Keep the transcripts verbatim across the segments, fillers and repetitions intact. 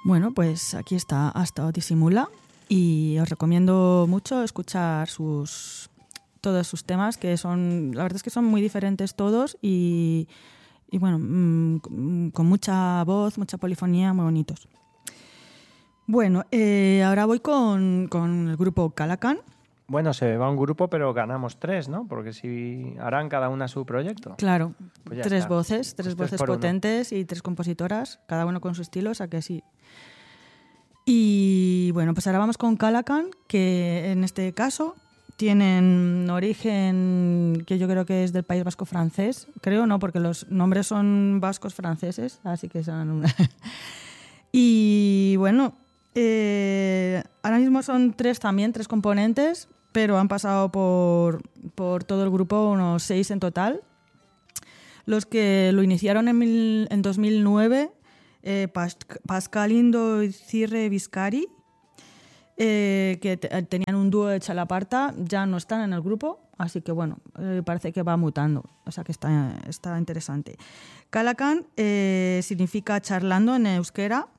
Bueno, pues aquí está Hasta Disimula y os recomiendo mucho escuchar sus todos sus temas, que son, la verdad es que son muy diferentes todos y, y bueno, mmm, con mucha voz, mucha polifonía, muy bonitos. Bueno, eh, ahora voy con, con el grupo Calacan. Bueno, se va un grupo, pero ganamos tres, ¿no? Porque si harán cada una su proyecto. Claro, pues tres está. voces, tres pues voces tres potentes uno. Y tres compositoras, cada uno con su estilo, o sea que sí. Y bueno, pues ahora vamos con Calacan, que en este caso tienen origen que yo creo que es del País Vasco francés. Creo no, porque los nombres son vascos franceses, así que son una... Y bueno, eh, ahora mismo son tres también, tres componentes, pero han pasado por, por todo el grupo unos seis en total. Los que lo iniciaron en, mil, en dos mil nueve, eh, Pas, Pascalindo y Cirre Viscari, eh, que te, tenían un dúo de Chalaparta, ya no están en el grupo, así que bueno, eh, parece que va mutando, o sea que está, está interesante. Calacan eh, significa charlando en euskera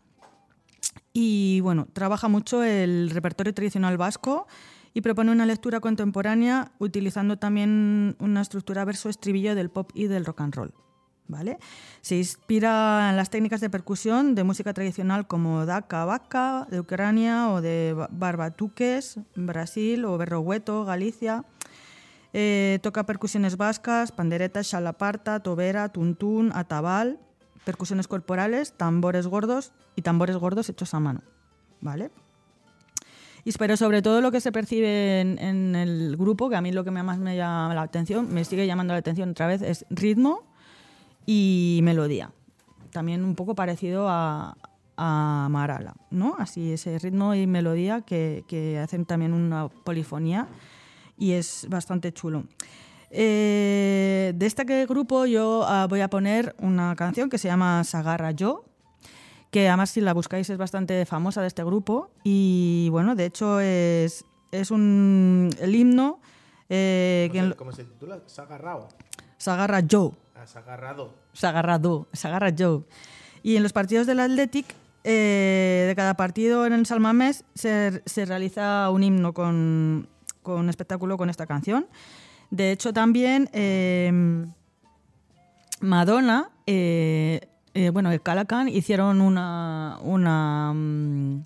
y bueno, trabaja mucho el repertorio tradicional vasco y propone una lectura contemporánea utilizando también una estructura verso-estribillo del pop y del rock and roll, ¿vale? Se inspira en las técnicas de percusión de música tradicional como daka vaca de Ucrania o de barbatuques, Brasil, o berrogueto, Galicia. Eh, toca percusiones vascas, panderetas, chalaparta, tobera, tuntún, atabal, percusiones corporales, tambores gordos y tambores gordos hechos a mano, ¿vale? Y, pero sobre todo lo que se percibe en, en el grupo, que a mí lo que más me llama la atención, me sigue llamando la atención otra vez, es ritmo y melodía. También un poco parecido a, a Marala, ¿no? Así ese ritmo y melodía que, que hacen también una polifonía y es bastante chulo. Eh, de este grupo yo uh, voy a poner una canción que se llama Sagarra Yo, que además si la buscáis es bastante famosa de este grupo y bueno, de hecho es, es un, el himno eh, ¿Cómo, que se, ¿Cómo se titula? ¿Sagarrao? Sagarra Yo. Ah, Sagarrado. Sagarrado, Sagarra Yo. Y en los partidos del Athletic, eh, de cada partido en el San Mamés se, se realiza un himno con, con espectáculo con esta canción. De hecho también eh, Madonna... Eh, Eh, bueno, el Calacan hicieron una... una um,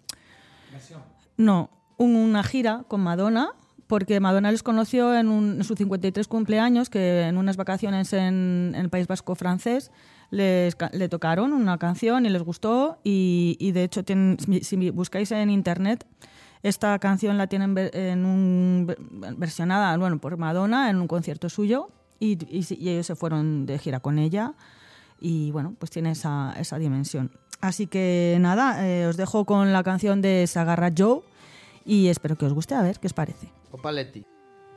no, un, una gira con Madonna, porque Madonna les conoció en, un, en su cincuenta y tres cumpleaños, que en unas vacaciones en, en el País Vasco francés les, le tocaron una canción y les gustó, y, y de hecho tienen, si buscáis en internet, esta canción la tienen en un, versionada bueno, por Madonna en un concierto suyo, y, y, y ellos se fueron de gira con ella. Y bueno, pues tiene esa, esa dimensión. Así que nada, eh, os dejo con la canción de Sagarra Joe y espero que os guste, a ver qué os parece. Opaletti.